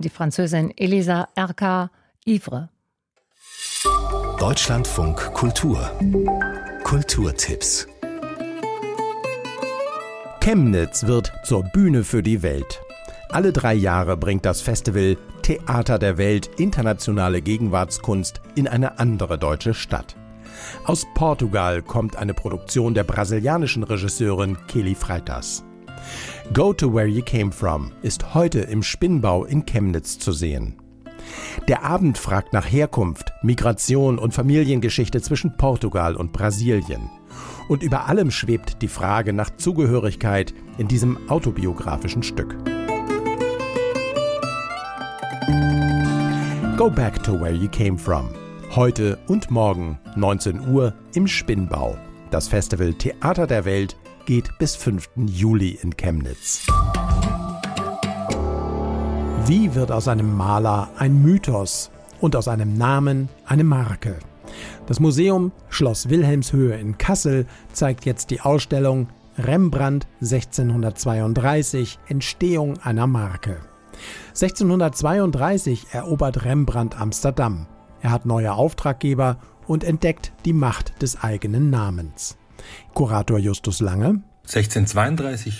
die Französin Elisa Erka-Ivre. Deutschlandfunk Kultur. Kulturtipps. Chemnitz wird zur Bühne für die Welt. Alle 3 Jahre bringt das Festival Theater der Welt internationale Gegenwartskunst in eine andere deutsche Stadt. Aus Portugal kommt eine Produktion der brasilianischen Regisseurin Kelly Freitas. Go to Where You Came From ist heute im Spinnbau in Chemnitz zu sehen. Der Abend fragt nach Herkunft, Migration und Familiengeschichte zwischen Portugal und Brasilien. Und über allem schwebt die Frage nach Zugehörigkeit in diesem autobiografischen Stück. Go back to where you came from. Heute und morgen, 19 Uhr, im Spinnbau. Das Festival Theater der Welt geht bis 5. Juli in Chemnitz. Wie wird aus einem Maler ein Mythos und aus einem Namen eine Marke? Das Museum Schloss Wilhelmshöhe in Kassel zeigt jetzt die Ausstellung Rembrandt 1632 – Entstehung einer Marke. 1632 erobert Rembrandt Amsterdam. Er hat neue Auftraggeber und entdeckt die Macht des eigenen Namens. Kurator Justus Lange: 1632